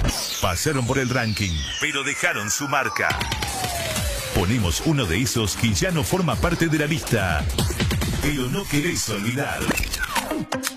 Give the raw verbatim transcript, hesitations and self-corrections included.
Pasaron por el ranking, pero dejaron su marca. Ponemos uno de esos que ya no forma parte de la lista, pero no querés olvidar.